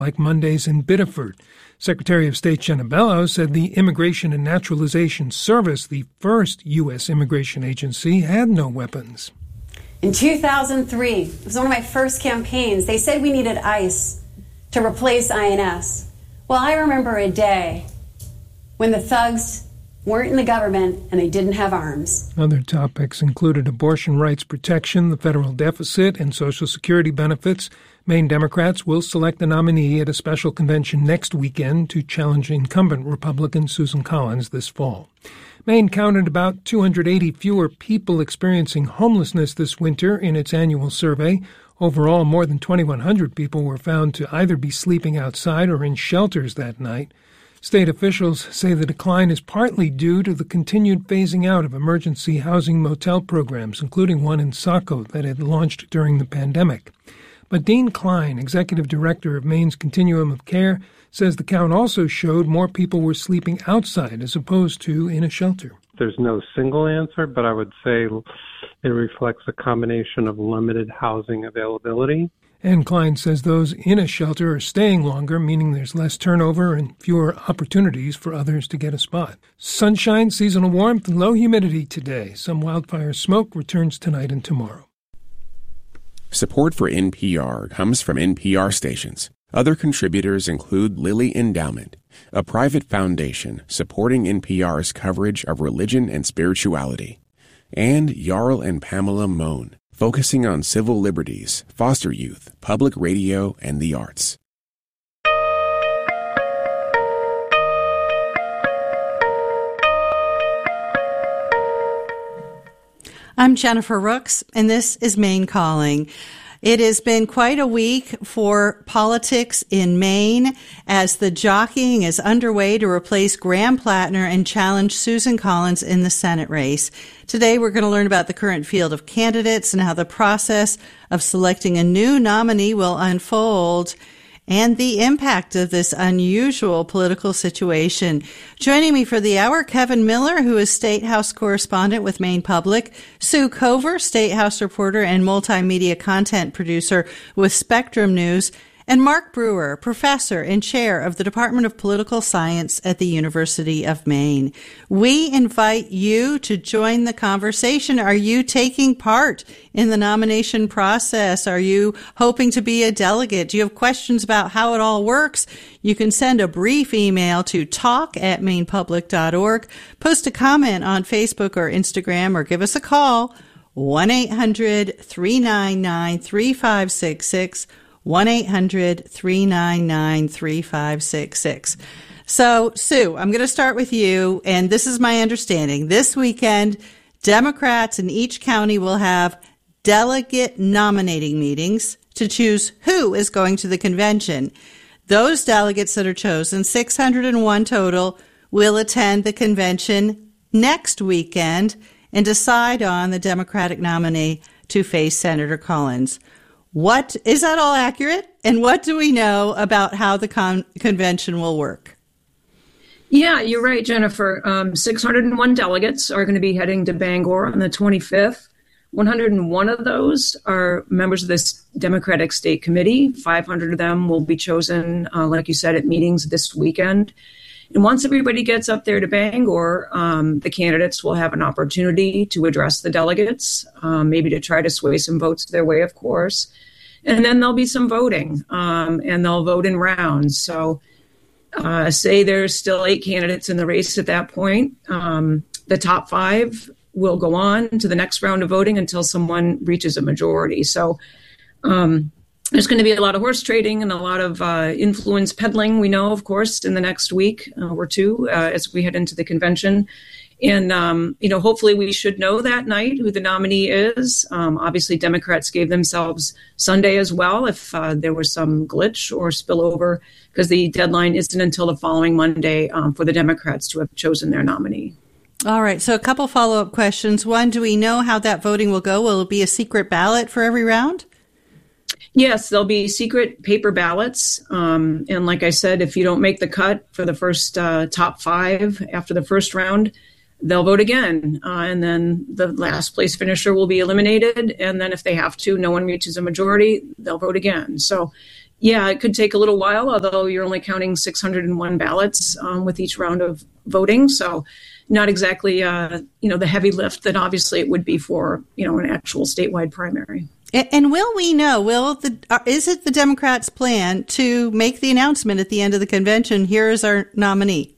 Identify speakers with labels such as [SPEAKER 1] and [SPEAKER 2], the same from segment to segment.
[SPEAKER 1] like Mondays in Biddeford. Secretary of State Jenna Bello said the Immigration and Naturalization Service, the first U.S. immigration agency, had no weapons.
[SPEAKER 2] In 2003, it was one of my first campaigns. They said we needed ICE to replace INS. Well, I remember a day when the thugs weren't in the government and they didn't have arms.
[SPEAKER 1] Other topics included abortion rights protection, the federal deficit, and Social Security benefits. Maine Democrats will select a nominee at a special convention next weekend to challenge incumbent Republican Susan Collins this fall. Maine counted about 280 fewer people experiencing homelessness this winter in its annual survey. Overall, more than 2,100 people were found to either be sleeping outside or in shelters that night. State officials say the decline is partly due to the continued phasing out of emergency housing motel programs, including one in Saco that had launched during the pandemic. But Dean Klein, executive director of Maine's Continuum of Care, says the count also showed more people were sleeping outside as opposed to in a shelter.
[SPEAKER 3] There's no single answer, but I would say it reflects a combination of limited housing availability.
[SPEAKER 1] And Klein says those in a shelter are staying longer, meaning there's less turnover and fewer opportunities for others to get a spot. Sunshine, seasonal warmth, and low humidity today. Some wildfire smoke returns tonight and tomorrow.
[SPEAKER 4] Support for NPR comes from NPR stations. Other contributors include Lilly Endowment, a private foundation supporting NPR's coverage of religion and spirituality, and Jarl and Pamela Mohn, focusing on civil liberties, foster youth, public radio, and the arts.
[SPEAKER 5] I'm Jennifer Rooks, and this is Maine Calling. It has been quite a week for politics in Maine as the jockeying is underway to replace Graham Plattner and challenge Susan Collins in the Senate race. Today, we're going to learn about the current field of candidates and how the process of selecting a new nominee will unfold and the impact of this unusual political situation. Joining me for the hour, Kevin Miller, who is State House correspondent with Maine Public, Sue Cover, State House reporter and multimedia content producer with Spectrum News, and Mark Brewer, professor and chair of the Department of Political Science at the University of Maine. We invite you to join the conversation. Are you taking part in the nomination process? Are you hoping to be a delegate? Do you have questions about how it all works? You can send a brief email to talk@mainepublic.org, post a comment on Facebook or Instagram, or give us a call, 1-800-399-3566, 1-800-399-3566. So, Sue, I'm going to start with you, and this is my understanding. This weekend, Democrats in each county will have delegate nominating meetings to choose who is going to the convention. Those delegates that are chosen, 601 total, will attend the convention next weekend and decide on the Democratic nominee to face Senator Collins. What is that all accurate? And what do we know about how the convention will work?
[SPEAKER 6] Yeah, you're right, Jennifer. 601 delegates are going to be heading to Bangor on the 25th. 101 of those are members of this Democratic State Committee. 500 of them will be chosen, like you said, at meetings this weekend. And once everybody gets up there to Bangor, the candidates will have an opportunity to address the delegates, maybe to try to sway some votes their way, of course. And then there'll be some voting, and they'll vote in rounds. So say there's still 8 candidates in the race at that point. The top 5 will go on to the next round of voting until someone reaches a majority. So there's going to be a lot of horse trading and a lot of influence peddling, we know, of course, in the next week or two as we head into the convention. And, hopefully we should know that night who the nominee is. Obviously, Democrats gave themselves Sunday as well if there was some glitch or spillover, because the deadline isn't until the following Monday for the Democrats to have chosen their nominee.
[SPEAKER 5] All right. So a couple follow-up questions. One, do we know how that voting will go? Will it be a secret ballot for every round?
[SPEAKER 6] Yes, there'll be secret paper ballots. And like I said, if you don't make the cut for the first top 5 after the first round, they'll vote again. And then the last place finisher will be eliminated. And then if they have to, no one reaches a majority, they'll vote again. So Yeah, it could take a little while, although you're only counting 601 ballots with each round of voting. So not exactly, the heavy lift that obviously it would be for, an actual statewide primary.
[SPEAKER 5] And will we know, is it the Democrats' plan to make the announcement at the end of the convention, here is our nominee?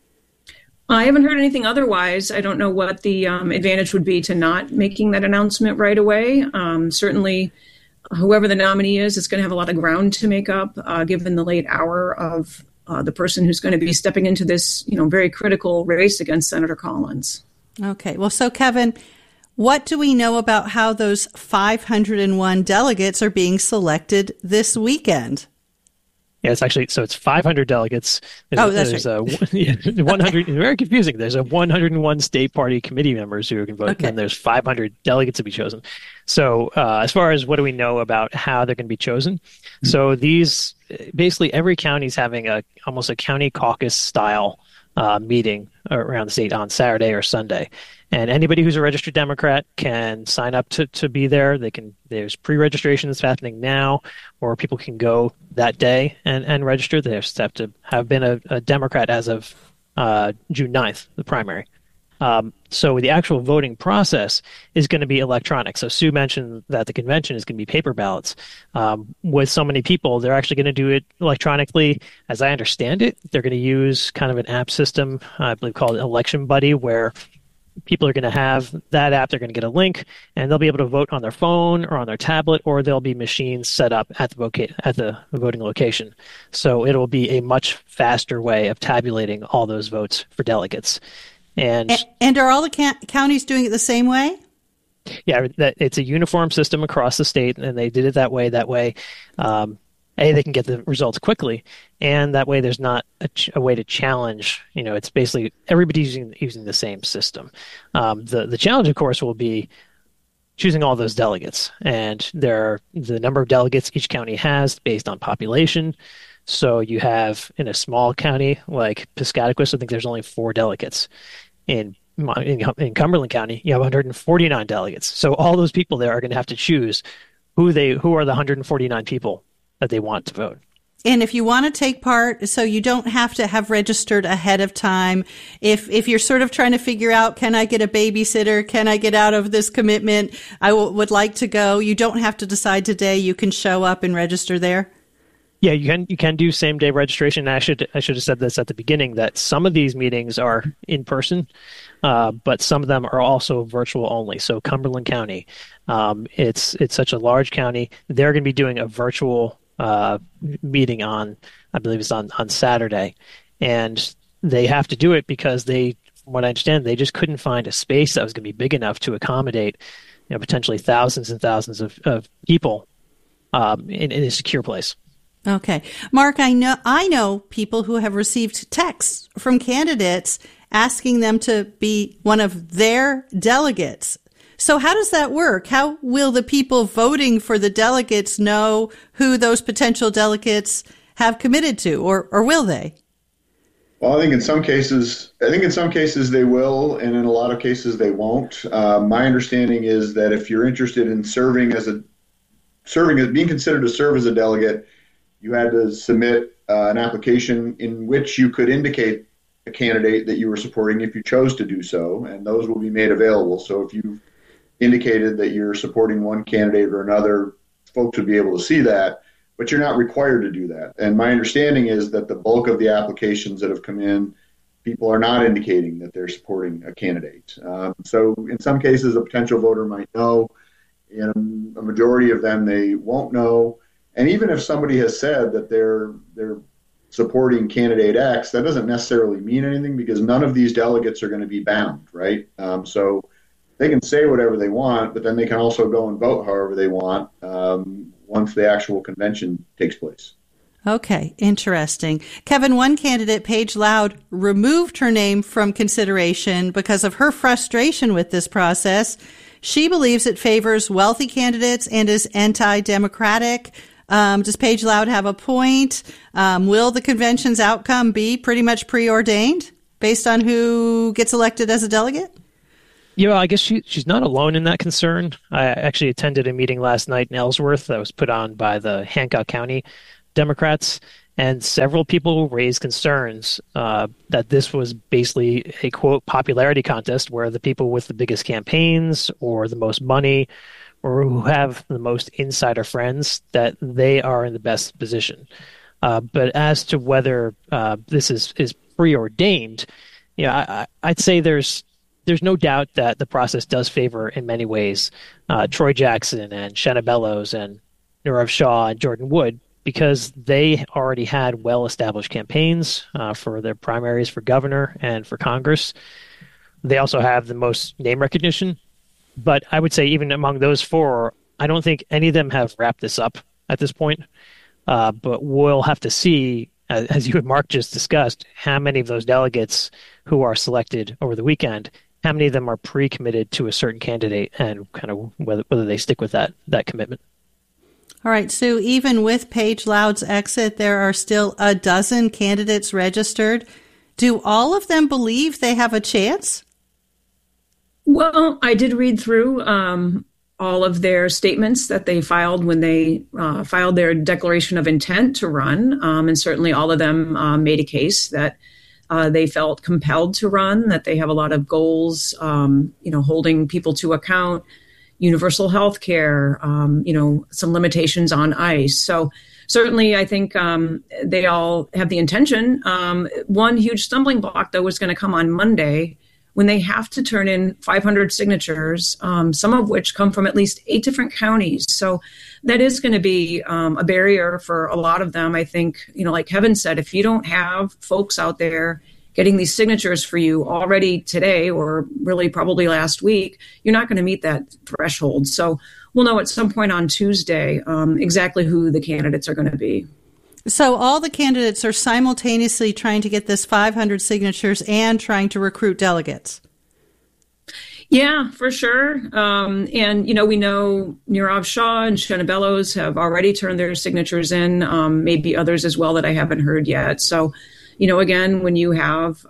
[SPEAKER 6] I haven't heard anything otherwise. I don't know what the advantage would be to not making that announcement right away. Certainly, whoever the nominee is going to have a lot of ground to make up, given the late hour of the person who's going to be stepping into this, very critical race against Senator Collins. Okay.
[SPEAKER 5] Well, so Kevin, what do we know about how those 501 delegates are being selected this weekend?
[SPEAKER 7] Yeah, it's 500 delegates.
[SPEAKER 5] There's
[SPEAKER 7] right. 100. Very confusing. There's 101 state party committee members who can vote, and there's 500 delegates to be chosen. So, as far as what do we know about how they're going to be chosen, so these basically every county is having almost a county caucus style meeting around the state on Saturday or Sunday. And anybody who's a registered Democrat can sign up to be there. There's pre-registration that's happening now, or people can go that day and register. They just have to have been a Democrat as of June 9th, the primary. So the actual voting process is going to be electronic. So Sue mentioned that the convention is going to be paper ballots. With so many people, they're actually going to do it electronically. As I understand it, they're going to use kind of an app system, I believe called Election Buddy, where people are going to have that app. They're going to get a link, and they'll be able to vote on their phone or on their tablet, or there'll be machines set up at the voting location. So it'll be a much faster way of tabulating all those votes for delegates. And
[SPEAKER 5] are all the counties doing it the same way?
[SPEAKER 7] Yeah, it's a uniform system across the state, and they did it that way. They can get the results quickly, and that way there's not a way to challenge. It's basically everybody's using the same system. The challenge, of course, will be choosing all those delegates, and the number of delegates each county has based on population. So you have, in a small county like Piscataquis, I think there's only 4 delegates. In Cumberland County, you have 149 delegates. So all those people there are going to have to choose who are the 149 people that they want to vote.
[SPEAKER 5] And if you want to take part, so you don't have to have registered ahead of time. If you're sort of trying to figure out, can I get a babysitter? Can I get out of this commitment? I would like to go. You don't have to decide today. You can show up and register there.
[SPEAKER 7] Yeah, you can do same day registration. I should have said this at the beginning, that some of these meetings are in person, but some of them are also virtual only. So Cumberland County, it's such a large county. They're going to be doing a virtual meeting I believe it's on Saturday, and they have to do it because from what I understand, they just couldn't find a space that was going to be big enough to accommodate, potentially thousands and thousands of people in a secure place.
[SPEAKER 5] Okay. Mark, I know people who have received texts from candidates asking them to be one of their delegates. So how does that work? How will the people voting for the delegates know who those potential delegates have committed to, or will they?
[SPEAKER 8] Well, I think in some cases they will, and in a lot of cases they won't. My understanding is that if you're interested in being considered to serve as a delegate, you had to submit an application in which you could indicate a candidate that you were supporting if you chose to do so, and those will be made available. So if you've indicated that you're supporting one candidate or another, folks would be able to see that, but you're not required to do that. And my understanding is that the bulk of the applications that have come in, people are not indicating that they're supporting a candidate. So in some cases, a potential voter might know. In a majority of them, they won't know. And even if somebody has said that they're supporting candidate X, that doesn't necessarily mean anything because none of these delegates are going to be bound, right? So they can say whatever they want, but then they can also go and vote however they want once the actual convention takes place.
[SPEAKER 5] Okay, interesting. Kevin, one candidate, Paige Loud, removed her name from consideration because of her frustration with this process. She believes it favors wealthy candidates and is anti-democratic. Does Paige Loud have a point? Will the convention's outcome be pretty much preordained based on who gets elected as a delegate?
[SPEAKER 7] Yeah, well, I guess she's not alone in that concern. I actually attended a meeting last night in Ellsworth that was put on by the Hancock County Democrats. And several people raised concerns that this was basically a, quote, popularity contest where the people with the biggest campaigns or the most money or who have the most insider friends, that they are in the best position. But as to whether this is preordained, I'd say there's no doubt that the process does favor, in many ways, Troy Jackson and Shanna Bellows and Nirav Shah and Jordan Wood, because they already had well-established campaigns for their primaries for governor and for Congress. They also have the most name recognition. But I would say even among those four, I don't think any of them have wrapped this up at this point. But we'll have to see, as you and Mark just discussed, how many of those delegates who are selected over the weekend, how many of them are pre-committed to a certain candidate and kind of whether they stick with that commitment.
[SPEAKER 5] All right, Sue, even with Paige Loud's exit, there are still a dozen candidates registered. Do all of them believe they have a chance?
[SPEAKER 6] Well, I did read through all of their statements that they filed when they filed their declaration of intent to run. And certainly all of them made a case that they felt compelled to run, that they have a lot of goals, holding people to account, universal health care, some limitations on ICE. So certainly I think they all have the intention. One huge stumbling block, though, is going to come on Monday when they have to turn in 500 signatures, some of which come from at least 8 different counties. So that is going to be a barrier for a lot of them. I think, like Kevin said, if you don't have folks out there getting these signatures for you already today, or really probably last week, you're not going to meet that threshold. So we'll know at some point on Tuesday exactly who the candidates are going to be.
[SPEAKER 5] So all the candidates are simultaneously trying to get this 500 signatures and trying to recruit delegates.
[SPEAKER 6] Yeah, for sure. And, we know Nirav Shah and Shanna Bellows have already turned their signatures in, maybe others as well that I haven't heard yet. So, again, when you have,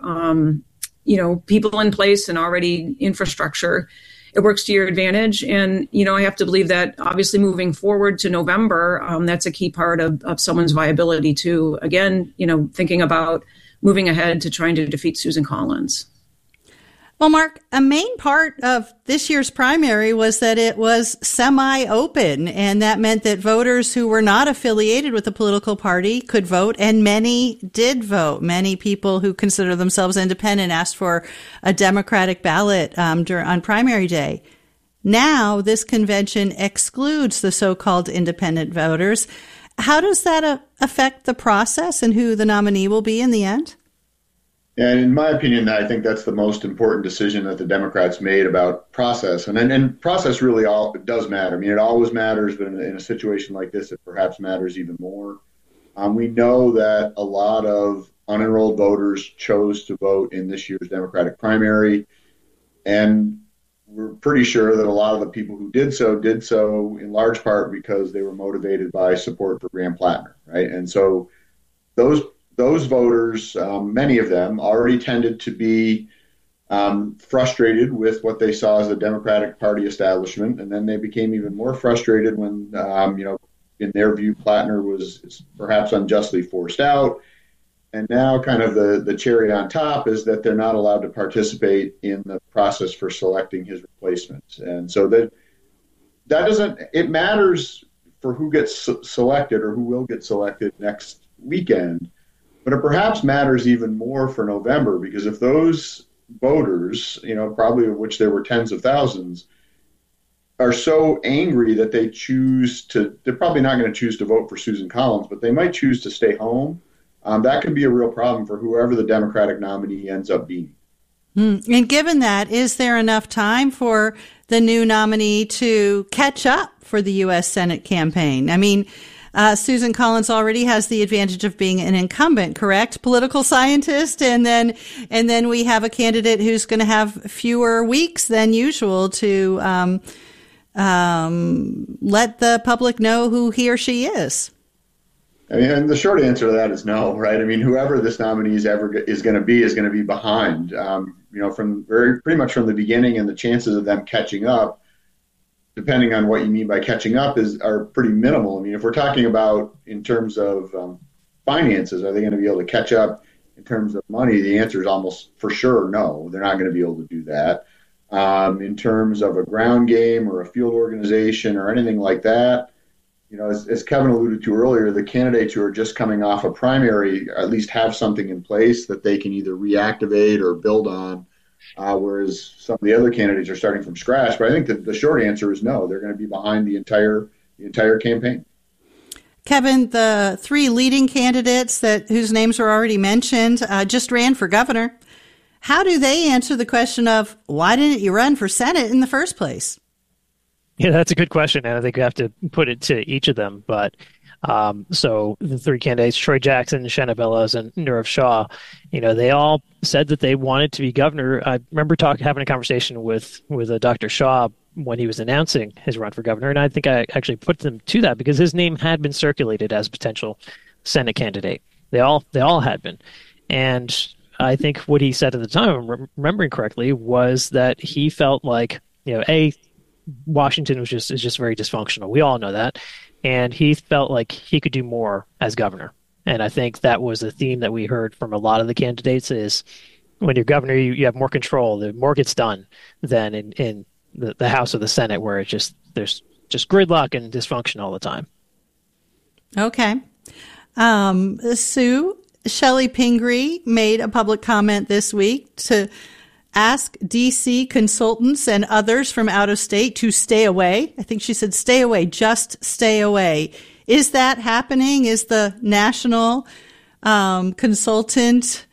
[SPEAKER 6] people in place and already infrastructure, it works to your advantage. And, I have to believe that obviously moving forward to November, that's a key part of someone's viability too. Again, thinking about moving ahead to trying to defeat Susan Collins.
[SPEAKER 5] Well, Mark, a main part of this year's primary was that it was semi-open, and that meant that voters who were not affiliated with a political party could vote, and many did vote. Many people who consider themselves independent asked for a Democratic ballot on primary day. Now, this convention excludes the so-called independent voters. How does that affect the process and who the nominee will be in the end?
[SPEAKER 8] And in my opinion, I think that's the most important decision that the Democrats made about process. And process really does matter. I mean, it always matters, but in a situation like this, it perhaps matters even more. We know that a lot of unenrolled voters chose to vote in this year's Democratic primary. And we're pretty sure that a lot of the people who did so in large part because they were motivated by support for Graham Plattner, right? And so those voters, many of them, already tended to be frustrated with what they saw as the Democratic Party establishment, and then they became even more frustrated when, in their view, Plattner was perhaps unjustly forced out. And now kind of the cherry on top is that they're not allowed to participate in the process for selecting his replacement. And so that it matters for who gets selected or who will get selected next weekend. But it perhaps matters even more for November, because if those voters, probably of which there were tens of thousands, are so angry that they're probably not going to choose to vote for Susan Collins, but they might choose to stay home. That could be a real problem for whoever the Democratic nominee ends up being.
[SPEAKER 5] And given that, is there enough time for the new nominee to catch up for the U.S. Senate campaign? I mean, Susan Collins already has the advantage of being an incumbent, correct? Political scientist. And then we have a candidate who's going to have fewer weeks than usual to let the public know who he or she is.
[SPEAKER 8] I mean, and the short answer to that is no, right? I mean, whoever this nominee is going to be behind, pretty much from the beginning, and the chances of them catching up depending on what you mean by catching up, are pretty minimal. I mean, if we're talking about in terms of finances, are they going to be able to catch up in terms of money? The answer is almost for sure no. They're not going to be able to do that. In terms of a ground game or a field organization or anything like that, as Kevin alluded to earlier, the candidates who are just coming off a primary at least have something in place that they can either reactivate or build on, whereas some of the other candidates are starting from scratch. But I think that the short answer is no. They're going to be behind the entire campaign.
[SPEAKER 5] Kevin, the three leading candidates whose names were already mentioned just ran for governor. How do they answer the question of why didn't you run for Senate in the first place?
[SPEAKER 7] Yeah, that's a good question, and I think we have to put it to each of them. But so the three candidates, Troy Jackson, Shanna Bellows, and Nirav Shah, they all said that they wanted to be governor. I remember having a conversation with Dr. Shah when he was announcing his run for governor, and I think I actually put them to that because his name had been circulated as a potential Senate candidate. They all had been, and I think what he said at the time, remembering correctly, was that he felt like Washington is just very dysfunctional. We all know that. And he felt like he could do more as governor. And I think that was a theme that we heard from a lot of the candidates is when you're governor, you have more control. The more gets done than in the House or the Senate, where there's just gridlock and dysfunction all the time.
[SPEAKER 5] Okay. Sue, Shelley Pingree made a public comment this week to ask D.C. consultants and others from out of state to stay away. I think she said stay away, just stay away. Is that happening? Is the national consultant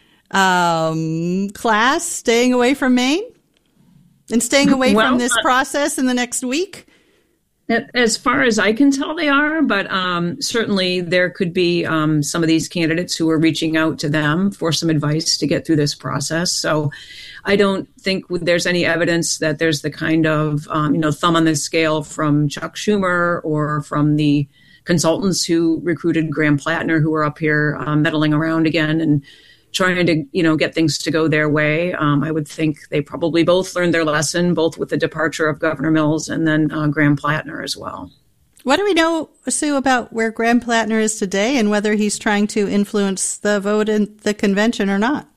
[SPEAKER 5] class staying away from Maine and staying away from this process in the next week?
[SPEAKER 6] As far as I can tell, they are, but certainly there could be some of these candidates who are reaching out to them for some advice to get through this process. So I don't think there's any evidence that there's the kind of, thumb on the scale from Chuck Schumer or from the consultants who recruited Graham Plattner, who are up here meddling around again and trying to, get things to go their way. I would think they probably both learned their lesson, both with the departure of Governor Mills and then Graham Plattner as well.
[SPEAKER 5] What do we know, Sue, about where Graham Plattner is today and whether he's trying to influence the vote in the convention or not?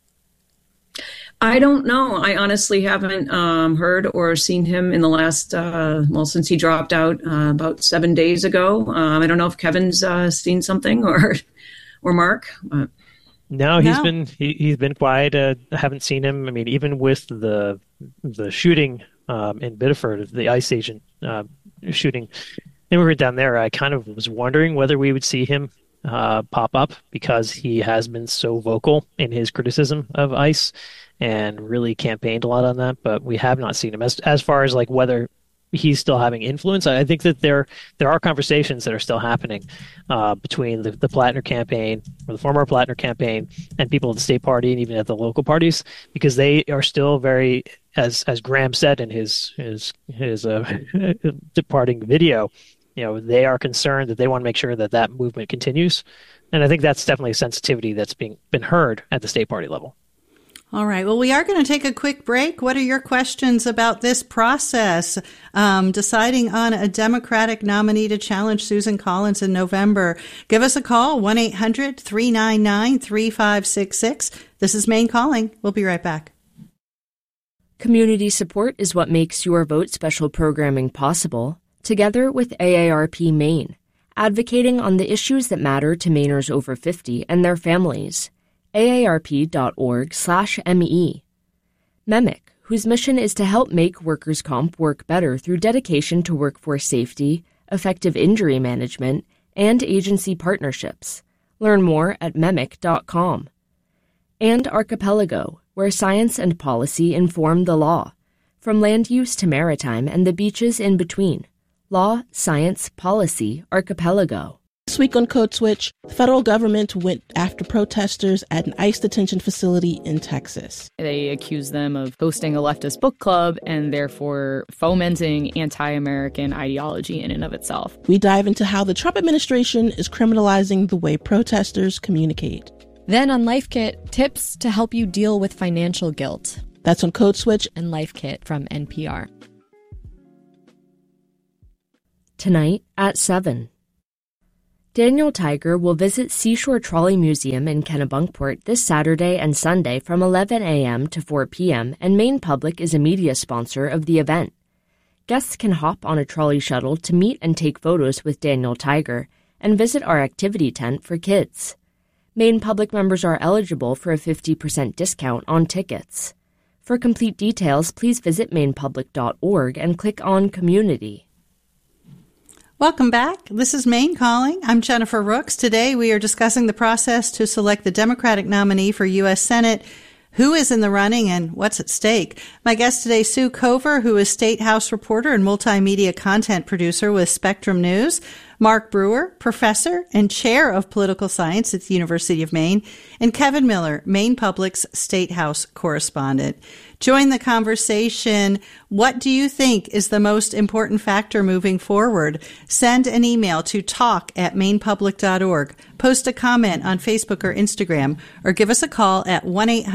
[SPEAKER 6] I don't know. I honestly haven't heard or seen him in the last, since he dropped out about 7 days ago. I don't know if Kevin's seen something or Mark.
[SPEAKER 7] No, he's been quiet. I haven't seen him. I mean, even with the shooting in Biddeford, the ICE agent shooting immigrant down there, I kind of was wondering whether we would see him pop up because he has been so vocal in his criticism of ICE and really campaigned a lot on that. But we have not seen him as far as like whether he's still having influence. I think that there are conversations that are still happening between the Plattner campaign or the former Plattner campaign and people at the state party and even at the local parties, because they are still very, as Graham said in his departing video, they are concerned that they want to make sure that movement continues. And I think that's definitely a sensitivity that's been heard at the state party level.
[SPEAKER 5] All right. Well, we are going to take a quick break. What are your questions about this process, deciding on a Democratic nominee to challenge Susan Collins in November? Give us a call, 1-800-399-3566. This is Maine Calling. We'll be right back.
[SPEAKER 9] Community support is what makes Your Vote special programming possible, together with AARP Maine, advocating on the issues that matter to Mainers over 50 and their families. AARP.org/ME. MEMIC, whose mission is to help make workers' comp work better through dedication to workforce safety, effective injury management, and agency partnerships. Learn more at MEMIC.com. And Archipelago, where science and policy inform the law, from land use to maritime and the beaches in between. Law, science, policy, Archipelago.
[SPEAKER 10] This week on Code Switch, the federal government went after protesters at an ICE detention facility in Texas.
[SPEAKER 11] They accuse them of hosting a leftist book club and therefore fomenting anti-American ideology in and of itself.
[SPEAKER 10] We dive into how the Trump administration is criminalizing the way protesters communicate.
[SPEAKER 12] Then on Life Kit, tips to help you deal with financial guilt.
[SPEAKER 10] That's on Code Switch
[SPEAKER 12] and Life Kit from NPR.
[SPEAKER 9] tonight at 7. Daniel Tiger will visit Seashore Trolley Museum in Kennebunkport this Saturday and Sunday from 11 a.m. to 4 p.m., and Maine Public is a media sponsor of the event. Guests can hop on a trolley shuttle to meet and take photos with Daniel Tiger and visit our activity tent for kids. Maine Public members are eligible for a 50% discount on tickets. For complete details, please visit mainepublic.org and click on Community.
[SPEAKER 5] Welcome back. This is Maine Calling. I'm Jennifer Rooks. Today we are discussing the process to select the Democratic nominee for U.S. Senate, who is in the running and what's at stake. My guest today, Sue Cover, who is State House reporter and multimedia content producer with Spectrum News, Mark Brewer, professor and chair of political science at the University of Maine, and Kevin Miller, Maine Public's State House correspondent. Join the conversation. What do you think is the most important factor moving forward? Send an email to talk@mainepublic.org. Post a comment on Facebook or Instagram, or give us a call at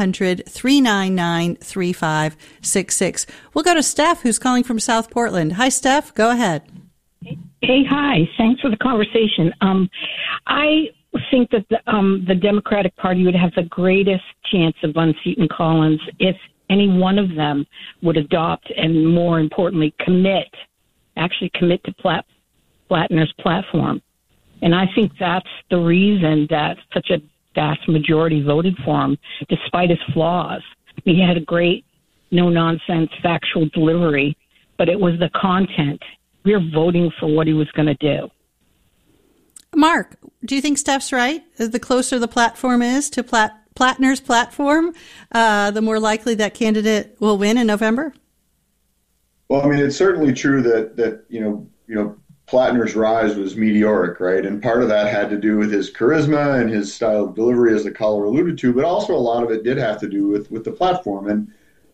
[SPEAKER 5] 1-800-399-3566. We'll go to Steph, who's calling from South Portland. Hi, Steph. Go ahead.
[SPEAKER 13] Hey, hi. Thanks for the conversation. I think that the Democratic Party would have the greatest chance of unseating Collins if any one of them would adopt and, more importantly, commit to Plattner's platform. And I think that's the reason that such a vast majority voted for him, despite his flaws. He had a great, no-nonsense, factual delivery, but it was the content. We're voting for what he was going to do.
[SPEAKER 5] Mark, do you think Steph's right? The closer the platform is to Plattner's platform, the more likely that candidate will win in November?
[SPEAKER 8] Well, I mean, it's certainly true that Plattner's rise was meteoric, right? And part of that had to do with his charisma and his style of delivery, as the caller alluded to, but also a lot of it did have to do with the platform. And,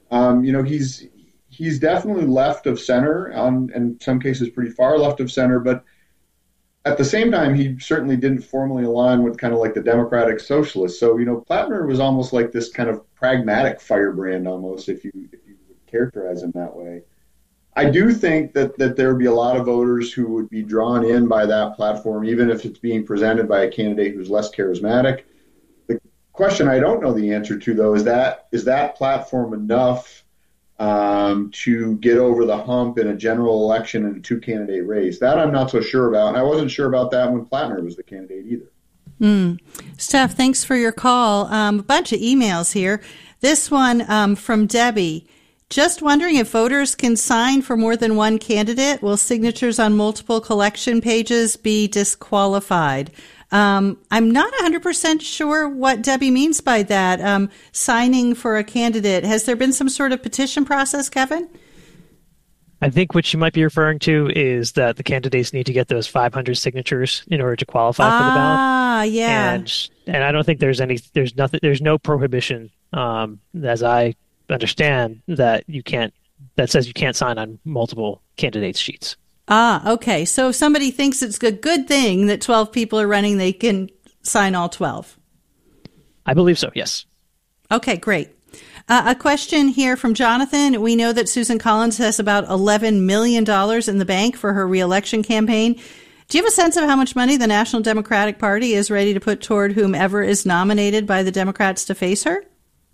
[SPEAKER 8] he's definitely left of center, and in some cases pretty far left of center, but at the same time, he certainly didn't formally align with kind of like the Democratic Socialists. So, Plattner was almost like this kind of pragmatic firebrand almost, if you would characterize him that way. I do think that there would be a lot of voters who would be drawn in by that platform, even if it's being presented by a candidate who's less charismatic. The question I don't know the answer to, though, is that platform enough to get over the hump in a general election in a two-candidate race? That I'm not so sure about, and I wasn't sure about that when Plattner was the candidate either.
[SPEAKER 5] Steph, thanks for your call. A bunch of emails here. This one from Debbie. Just wondering if voters can sign for more than one candidate. Will signatures on multiple collection pages be disqualified? I'm not 100% sure what Debbie means by that, signing for a candidate. Has there been some sort of petition process, Kevin?
[SPEAKER 7] I think what you might be referring to is that the candidates need to get those 500 signatures in order to qualify for the ballot.
[SPEAKER 5] Yeah.
[SPEAKER 7] And I don't think there's no prohibition, as I understand, that says you can't sign on multiple candidates' sheets.
[SPEAKER 5] Okay. So if somebody thinks it's a good thing that 12 people are running, they can sign all 12.
[SPEAKER 7] I believe so, yes.
[SPEAKER 5] Okay, great. A question here from Jonathan. We know that Susan Collins has about $11 million in the bank for her reelection campaign. Do you have a sense of how much money the National Democratic Party is ready to put toward whomever is nominated by the Democrats to face her?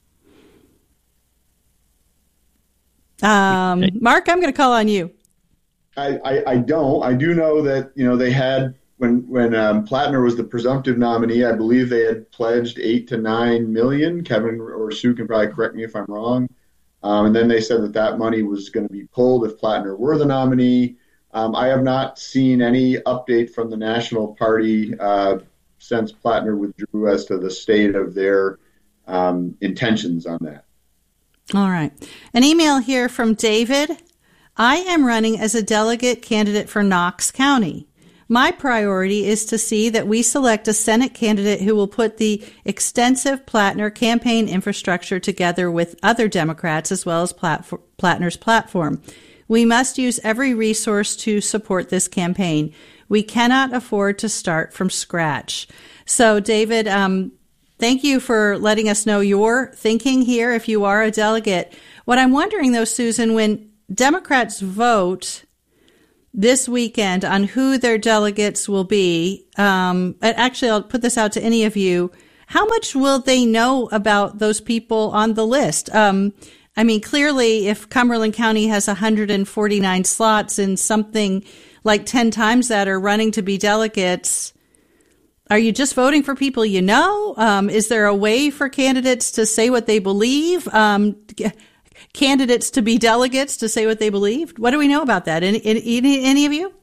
[SPEAKER 5] Mark, I'm going to call on you.
[SPEAKER 8] I don't. I do know that, they had, when Plattner was the presumptive nominee, I believe they had pledged $8 to $9 million. Kevin or Sue can probably correct me if I'm wrong. And then they said that money was going to be pulled if Plattner were the nominee. I have not seen any update from the National Party since Plattner withdrew as to the state of their intentions on that.
[SPEAKER 5] All right. An email here from David. I am running as a delegate candidate for Knox County. My priority is to see that we select a Senate candidate who will put the extensive Plattner campaign infrastructure together with other Democrats as well as Plattner's platform. We must use every resource to support this campaign. We cannot afford to start from scratch. So, David, thank you for letting us know your thinking here if you are a delegate. What I'm wondering, though, Susan, when Democrats vote, this weekend on who their delegates will be. Actually, I'll put this out to any of you. How much will they know about those people on the list? I mean, clearly, if Cumberland County has 149 slots and something like 10 times that are running to be delegates, are you just voting for people you know? Is there a way for candidates to say what they believe? Candidates to be delegates to say what they believe? What do we know about that? Any of you?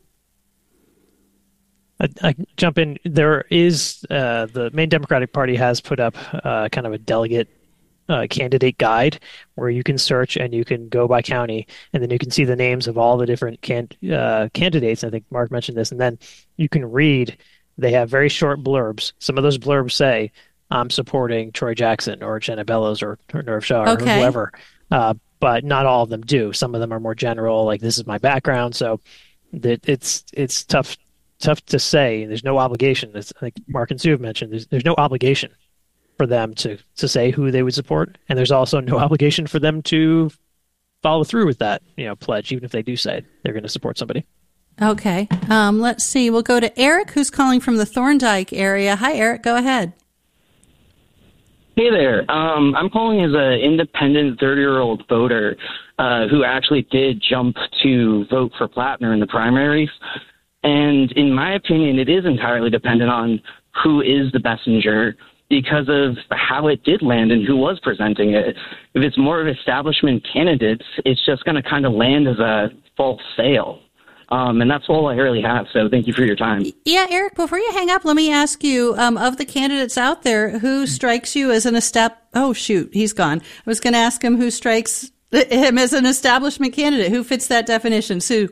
[SPEAKER 7] I jump in. There is the Maine Democratic Party has put up kind of a delegate candidate guide where you can search and you can go by county, and then you can see the names of all the different candidates. I think Mark mentioned this, and then you can read. They have very short blurbs. Some of those blurbs say, "I'm supporting Troy Jackson or Jenna Bellows or Nerv Shah or whoever," but not all of them do. Some of them are more general, like "This is my background." So it's tough to say. There's no obligation. As I think Mark and Sue have mentioned, there's no obligation for them to say who they would support, and there's also no obligation for them to follow through with that pledge, even if they do say they're going to support somebody.
[SPEAKER 5] Okay. Let's see. We'll go to Eric, who's calling from the Thorndike area. Hi, Eric. Go ahead.
[SPEAKER 14] Hey there. I'm calling as an independent 30-year-old voter who actually did jump to vote for Plattner in the primaries. And in my opinion, it is entirely dependent on who is the messenger because of how it did land and who was presenting it. If it's more of establishment candidates, it's just going to kind of land as a false sale. And that's all I really have. So thank you for your time.
[SPEAKER 5] Yeah, Eric, before you hang up, let me ask you, of the candidates out there, who strikes you as oh, shoot, he's gone. I was going to ask him who strikes him as an establishment candidate. Who fits that definition? Sue?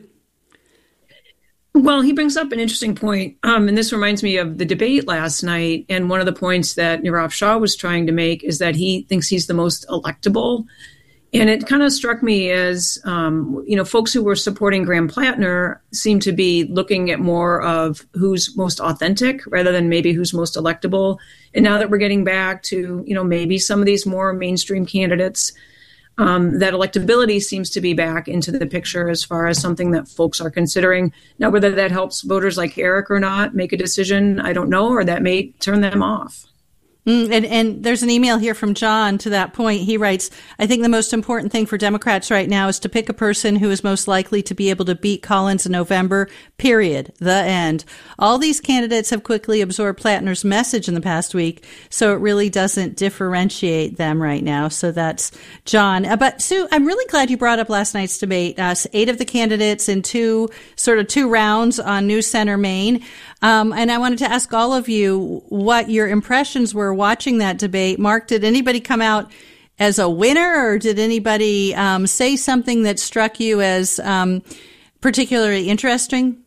[SPEAKER 6] Well, he brings up an interesting point, and this reminds me of the debate last night. And one of the points that Nerv Shah was trying to make is that he thinks he's the most electable. And it kind of struck me as, folks who were supporting Graham Plattner seem to be looking at more of who's most authentic rather than maybe who's most electable. And now that we're getting back to, maybe some of these more mainstream candidates, that electability seems to be back into the picture as far as something that folks are considering. Now, whether that helps voters like Eric or not make a decision, I don't know, or that may turn them off.
[SPEAKER 5] And there's an email here from John to that point. He writes, I think the most important thing for Democrats right now is to pick a person who is most likely to be able to beat Collins in November, period. The end. All these candidates have quickly absorbed Plattner's message in the past week, so it really doesn't differentiate them right now. So that's John. But Sue, I'm really glad you brought up last night's debate. 8 of the candidates in two rounds on News Center Maine. And I wanted to ask all of you what your impressions were watching that debate. Mark, did anybody come out as a winner, or did anybody say something that struck you as particularly interesting?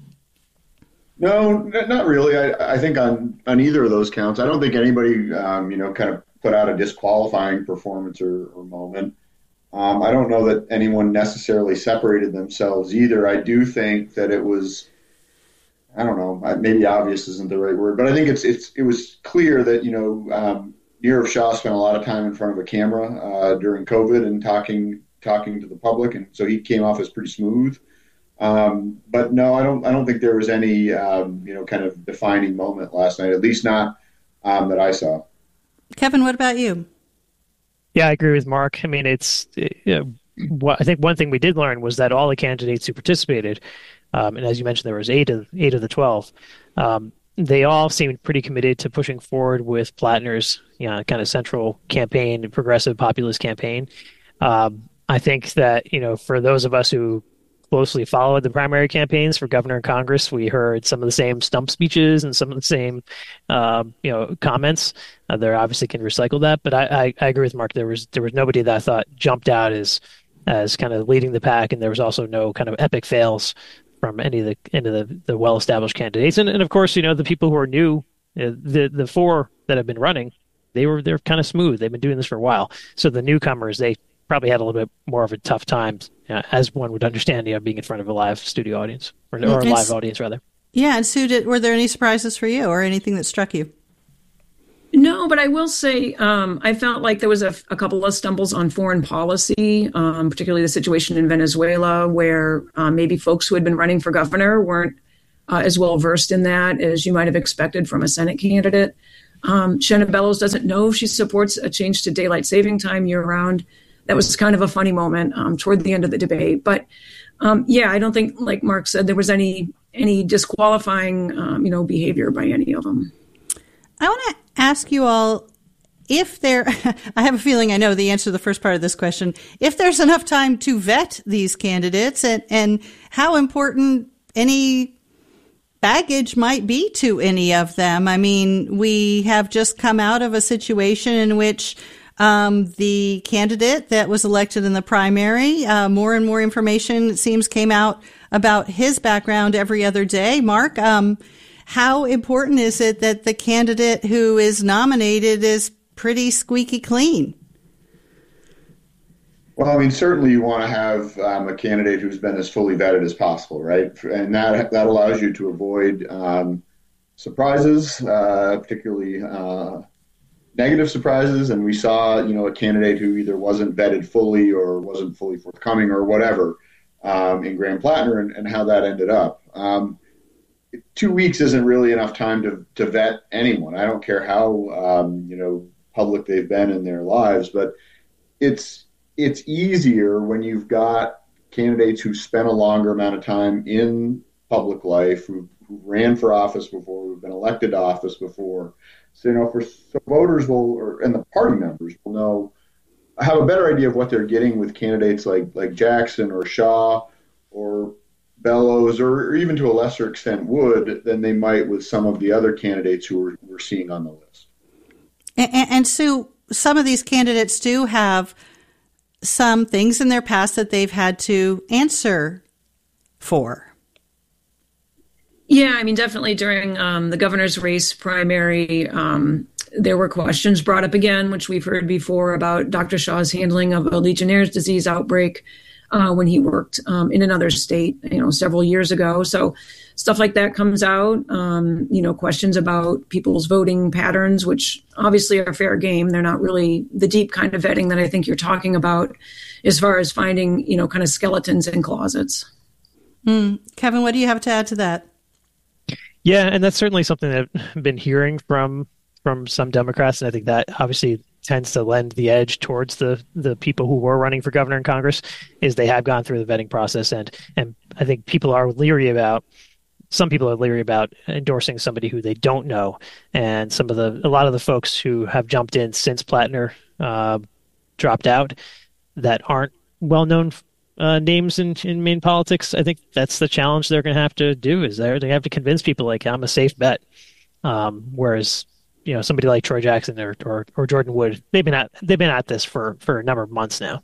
[SPEAKER 8] No, not really. I think on either of those counts, I don't think anybody, kind of put out a disqualifying performance or moment. I don't know that anyone necessarily separated themselves either. I do think that it was, I don't know, maybe obvious isn't the right word, but I think it was clear that, Nerv Shah spent a lot of time in front of a camera during COVID and talking to the public, and so he came off as pretty smooth. But no, I don't think there was any kind of defining moment last night, at least not that I saw.
[SPEAKER 5] Kevin, what about you?
[SPEAKER 7] Yeah, I agree with Mark. I mean, I think one thing we did learn was that all the candidates who participated, and as you mentioned, there was 8 of the 12. They all seemed pretty committed to pushing forward with Plattner's, kind of central campaign, progressive populist campaign. I think that, for those of us who closely followed the primary campaigns for governor and Congress, we heard some of the same stump speeches and some of the same, comments. They obviously can recycle that, but I agree with Mark. There was nobody that I thought jumped out as kind of leading the pack, and there was also no kind of epic fails from any of the well-established candidates. And of course, the people who are new, the 4 that have been running, they're kind of smooth. They've been doing this for a while. So the newcomers, they probably had a little bit more of a tough time, as one would understand, being in front of a live studio audience or a live audience rather.
[SPEAKER 5] Yeah. And Sue, were there any surprises for you or anything that struck you?
[SPEAKER 6] No, but I will say I felt like there was a couple of stumbles on foreign policy, particularly the situation in Venezuela, where maybe folks who had been running for governor weren't as well versed in that as you might have expected from a Senate candidate. Shenna Bellows doesn't know if she supports a change to daylight saving time year round. That was kind of a funny moment toward the end of the debate. But I don't think, like Mark said, there was any disqualifying behavior by any of them.
[SPEAKER 5] I want to ask you all if there, I have a feeling I know the answer to the first part of this question, if there's enough time to vet these candidates and how important any baggage might be to any of them. I mean, we have just come out of a situation in which the candidate that was elected in the primary, more and more information, it seems, came out about his background every other day. Mark, how important is it that the candidate who is nominated is pretty squeaky clean?
[SPEAKER 8] Well, I mean, certainly you want to have a candidate who's been as fully vetted as possible, right? And that allows you to avoid surprises, particularly negative surprises. And we saw, a candidate who either wasn't vetted fully or wasn't fully forthcoming or whatever in Graham Plattner and how that ended up. 2 weeks isn't really enough time to vet anyone. I don't care how public they've been in their lives, but it's easier when you've got candidates who spent a longer amount of time in public life, who ran for office before, who've been elected to office before. So voters and the party members will have a better idea of what they're getting with candidates like Jackson or Shaw or Bellows, or even to a lesser extent Wood, than they might with some of the other candidates who we're seeing on the list.
[SPEAKER 5] And Sue, some of these candidates do have some things in their past that they've had to answer for.
[SPEAKER 6] Yeah, I mean, definitely during the governor's race primary, there were questions brought up again, which we've heard before, about Dr. Shaw's handling of a Legionnaire's disease outbreak when he worked in another state, several years ago. So stuff like that comes out, questions about people's voting patterns, which obviously are fair game. They're not really the deep kind of vetting that I think you're talking about as far as finding, kind of skeletons in closets.
[SPEAKER 5] Kevin, what do you have to add to that?
[SPEAKER 7] Yeah, and that's certainly something that I've been hearing from some Democrats, and I think that obviously tends to lend the edge towards the people who were running for governor in Congress, is they have gone through the vetting process, and I think some people are leery about endorsing somebody who they don't know, and a lot of the folks who have jumped in since Plattner dropped out that aren't well-known names in Maine politics. I think that's the challenge they're going to have to do, is they have to convince people like, I'm a safe bet. Whereas, somebody like Troy Jackson or Jordan Wood, they've been at this for a number of months now.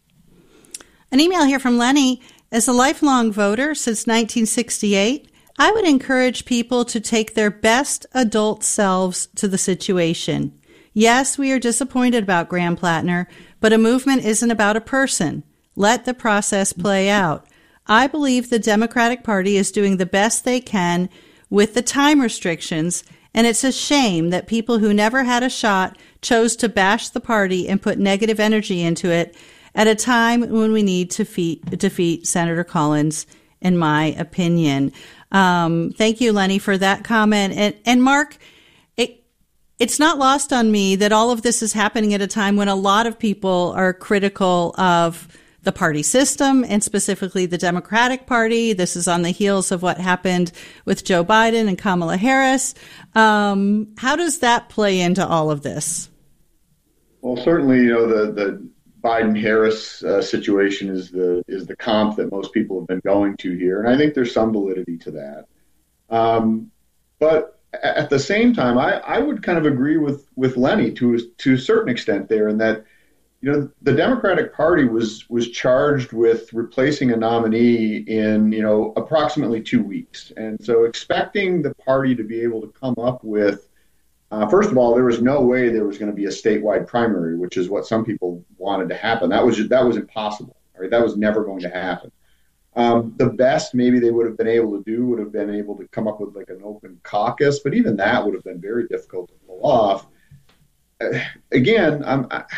[SPEAKER 5] An email here from Lenny. As a lifelong voter since 1968, I would encourage people to take their best adult selves to the situation. Yes, we are disappointed about Graham Plattner, but a movement isn't about a person. Let the process play out. I believe the Democratic Party is doing the best they can with the time restrictions, and it's a shame that people who never had a shot chose to bash the party and put negative energy into it at a time when we need to defeat Senator Collins, in my opinion. Thank you, Lenny, for that comment. And Mark, it's not lost on me that all of this is happening at a time when a lot of people are critical of the party system and specifically the Democratic Party. This is on the heels of what happened with Joe Biden and Kamala Harris. How does that play into all of this?
[SPEAKER 8] Well, certainly, the Biden-Harris situation is the comp that most people have been going to here, and I think there's some validity to that. But at the same time, I would kind of agree with Lenny to a certain extent there, in that the Democratic Party was charged with replacing a nominee in approximately 2 weeks, and so expecting the party to be able to come up with first of all, there was no way there was going to be a statewide primary, which is what some people wanted to happen. That was impossible. Right? That was never going to happen. The best maybe they would have been able to do would have been able to come up with like an open caucus, but even that would have been very difficult to pull off. again,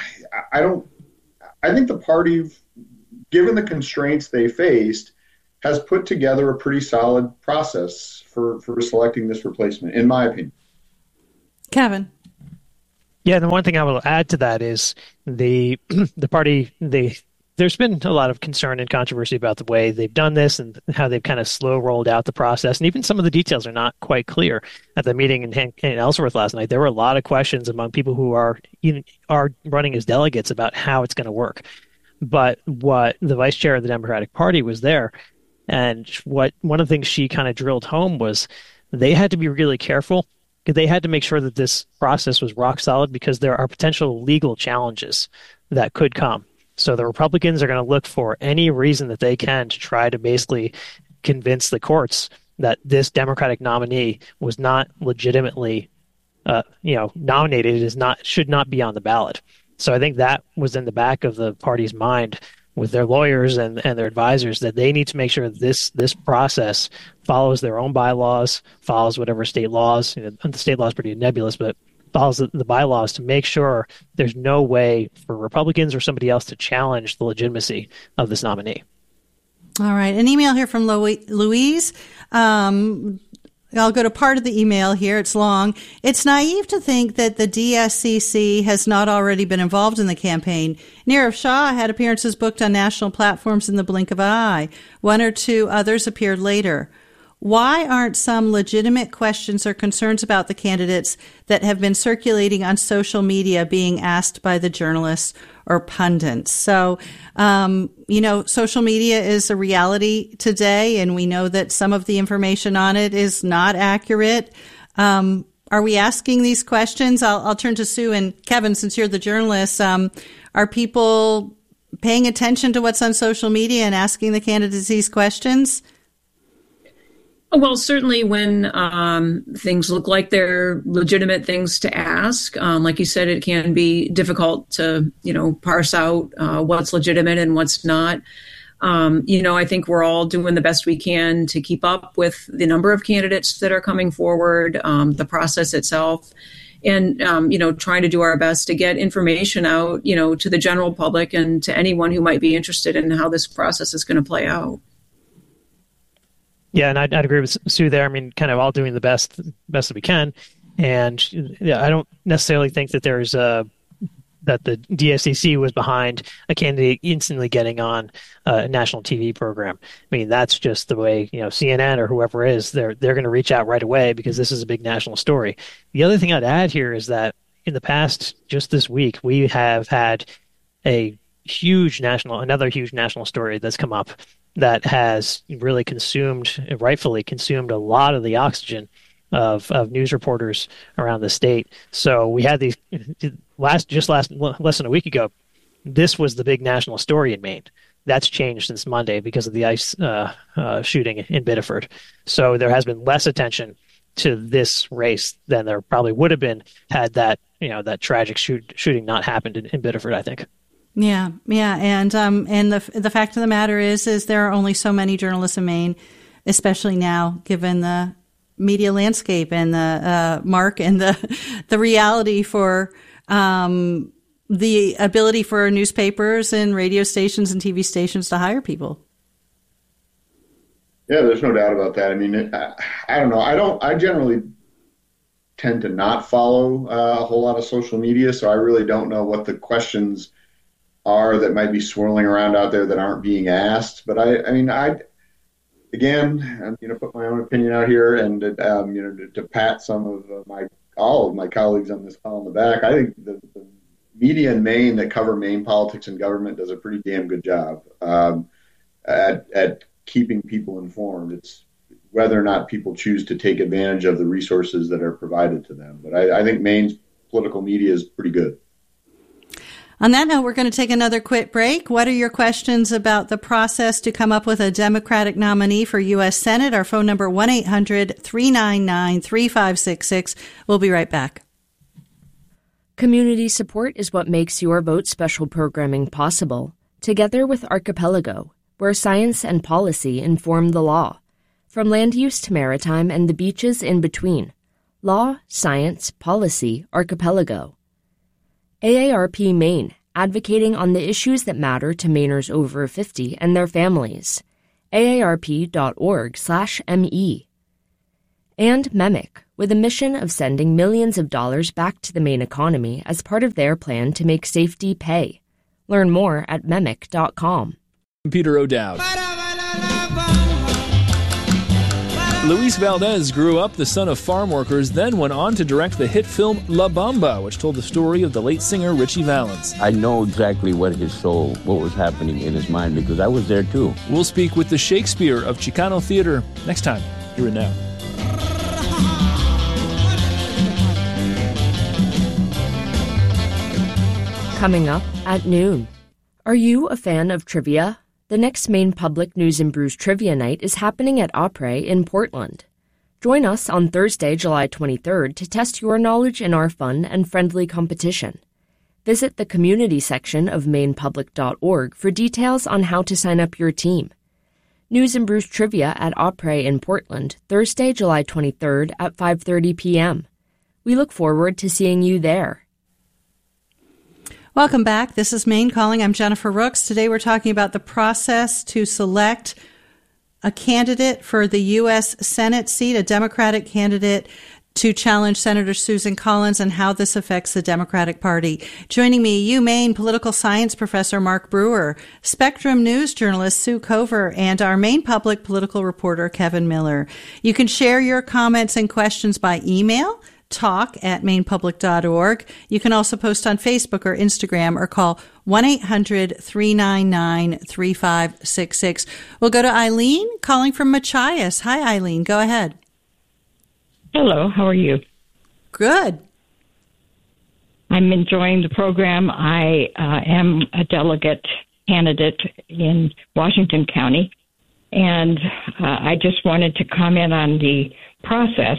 [SPEAKER 8] I think the party, given the constraints they faced, has put together a pretty solid process for selecting this replacement, in my opinion.
[SPEAKER 5] Kevin.
[SPEAKER 7] Yeah, the one thing I will add to that is the party, there's been a lot of concern and controversy about the way they've done this and how they've kind of slow rolled out the process. And even some of the details are not quite clear. At the meeting in Ellsworth last night, there were a lot of questions among people who are running as delegates about how it's going to work. But what the vice chair of the Democratic Party was there, and one of the things she kind of drilled home was they had to be really careful. They had to make sure that this process was rock solid because there are potential legal challenges that could come. So the Republicans are going to look for any reason that they can to try to basically convince the courts that this Democratic nominee was not legitimately, nominated, should not be on the ballot. So I think that was in the back of the party's mind with their lawyers and their advisors, that they need to make sure this process follows their own bylaws, follows whatever state laws. The state law is pretty nebulous, but follows the bylaws to make sure there's no way for Republicans or somebody else to challenge the legitimacy of this nominee.
[SPEAKER 5] All right. An email here from Louise. I'll go to part of the email here. It's long. It's naive to think that the DSCC has not already been involved in the campaign. Nirav Shah had appearances booked on national platforms in the blink of an eye. One or two others appeared later. Why aren't some legitimate questions or concerns about the candidates that have been circulating on social media being asked by the journalists or pundits? So, social media is a reality today, and we know that some of the information on it is not accurate. Are we asking these questions? I'll turn to Sue and Kevin, since you're the journalists. Are people paying attention to what's on social media and asking the candidates these questions?
[SPEAKER 6] Well, certainly when things look like they're legitimate things to ask, like you said, it can be difficult to, parse out what's legitimate and what's not. I think we're all doing the best we can to keep up with the number of candidates that are coming forward, the process itself, and, trying to do our best to get information out, to the general public and to anyone who might be interested in how this process is going to play out.
[SPEAKER 7] Yeah, and I'd agree with Sue there. I mean, kind of all doing the best that we can. And I don't necessarily think that there's that the DSCC was behind a candidate instantly getting on a national TV program. I mean, that's just the way, CNN or whoever is, they're going to reach out right away because this is a big national story. The other thing I'd add here is that in the past, just this week, we have had another huge national story that's come up that has really rightfully consumed a lot of the oxygen of news reporters around the state. So we had these less than a week ago. This was the big national story in Maine. That's changed since Monday because of the ICE shooting in Biddeford. So there has been less attention to this race than there probably would have been had that tragic shooting not happened in Biddeford, I think.
[SPEAKER 5] Yeah, and the fact of the matter is there are only so many journalists in Maine, especially now, given the media landscape and the Mark and the reality for the ability for newspapers and radio stations and TV stations to hire people.
[SPEAKER 8] Yeah, there's no doubt about that. I mean, I don't know. I generally tend to not follow a whole lot of social media, so I really don't know what the questions are that might be swirling around out there that aren't being asked. But I put my own opinion out here and to pat some of all of my colleagues on this call on the back. I think the media in Maine that cover Maine politics and government does a pretty damn good job at keeping people informed. It's whether or not people choose to take advantage of the resources that are provided to them. But I think Maine's political media is pretty good.
[SPEAKER 5] On that note, we're going to take another quick break. What are your questions about the process to come up with a Democratic nominee for U.S. Senate? Our phone number, 1-800-399-3566. We'll be right back.
[SPEAKER 9] Community support is what makes Your Vote special programming possible, together with Archipelago, where science and policy inform the law. From land use to maritime and the beaches in between. Law, science, policy, Archipelago. AARP Maine, advocating on the issues that matter to Mainers over 50 and their families. aarp.org/ME. And MEMIC, with a mission of sending millions of dollars back to the Maine economy as part of their plan to make safety pay. Learn more at MEMIC.com.
[SPEAKER 15] Peter O'Dowd. Luis Valdez grew up the son of farm workers, then went on to direct the hit film La Bamba, which told the story of the late singer Richie Valens.
[SPEAKER 16] I know exactly what was happening in his mind, because I was there too.
[SPEAKER 15] We'll speak with the Shakespeare of Chicano theater next time, here and now.
[SPEAKER 9] Coming up at noon. Are you a fan of trivia? The next Maine Public News and Brews Trivia Night is happening at Opry in Portland. Join us on Thursday, July 23rd to test your knowledge in our fun and friendly competition. Visit the community section of mainepublic.org for details on how to sign up your team. News and Brews Trivia at Opry in Portland, Thursday, July 23rd at 5:30 p.m. We look forward to seeing you there.
[SPEAKER 5] Welcome back. This is Maine Calling. I'm Jennifer Rooks. Today we're talking about the process to select a candidate for the U.S. Senate seat, a Democratic candidate to challenge Senator Susan Collins, and how this affects the Democratic Party. Joining me, Maine political science professor Mark Brewer, Spectrum News journalist Sue Cover, and our Maine Public political reporter Kevin Miller. You can share your comments and questions by email, talk@mainepublic.org. You can also post on Facebook or Instagram, or call 1-800-399-3566. We'll go to Eileen calling from Machias. Hi, Eileen. Go ahead.
[SPEAKER 13] Hello. How are you?
[SPEAKER 5] Good.
[SPEAKER 13] I'm enjoying the program. I am a delegate candidate in Washington County, and I just wanted to comment on the process.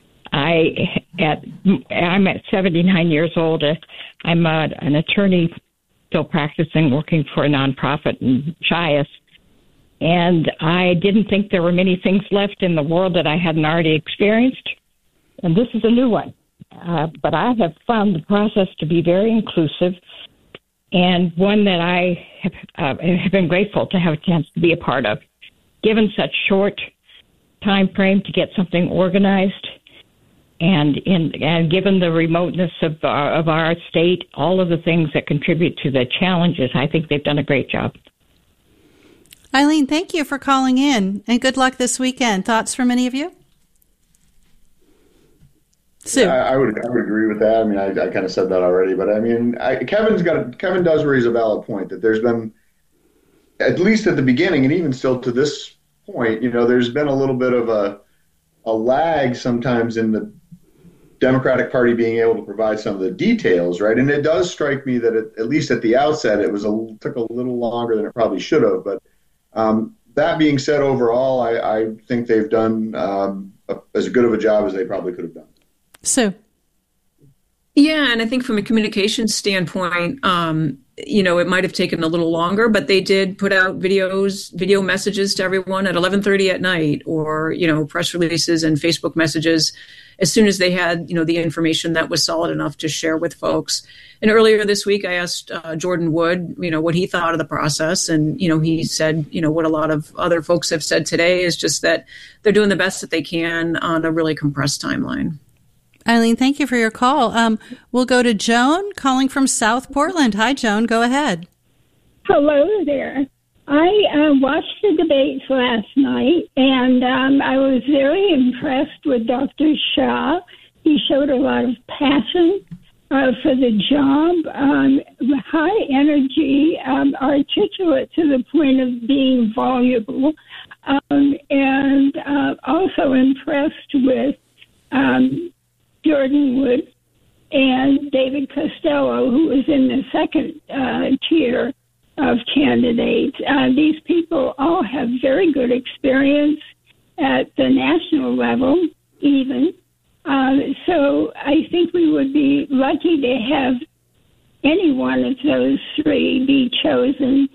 [SPEAKER 13] I'm at 79 years old. I'm an attorney still practicing, working for a nonprofit in Chias. And I didn't think there were many things left in the world that I hadn't already experienced. And this is a new one. But I have found the process to be very inclusive, and one that I have been grateful to have a chance to be a part of. Given such short time frame to get something organized, and given the remoteness of our state, all of the things that contribute to the challenges, I think they've done a great job.
[SPEAKER 5] Eileen, thank you for calling in, and good luck this weekend. Thoughts from any of you? Sue.
[SPEAKER 8] Yeah, I would agree with that. I mean, I kind of said that already, but I mean, Kevin does raise a valid point that there's been, at least at the beginning, and even still to this point, there's been a little bit of a lag sometimes in the Democratic Party being able to provide some of the details, right? And it does strike me that at least at the outset, it took a little longer than it probably should have. But that being said, overall, I think they've done as good of a job as they probably could have done.
[SPEAKER 5] So,
[SPEAKER 6] yeah, and I think from a communication standpoint, it might have taken a little longer, but they did put out video messages to everyone at 11:30 at night, or, press releases and Facebook messages as soon as they had, the information that was solid enough to share with folks. And earlier this week, I asked Jordan Wood, what he thought of the process. And, he said, what a lot of other folks have said today is just that they're doing the best that they can on a really compressed timeline.
[SPEAKER 5] Eileen, thank you for your call. We'll go to Joan calling from South Portland. Hi, Joan. Go ahead.
[SPEAKER 17] Hello there. I watched the debates last night, and I was very impressed with Dr. Shah. He showed a lot of passion for the job, high energy, articulate to the point of being voluble, and also impressed with Jordan Wood and David Costello, who was in the second tier of candidates. These people all have very good experience at the national level, even. So I think we would be lucky to have any one of those three be chosen.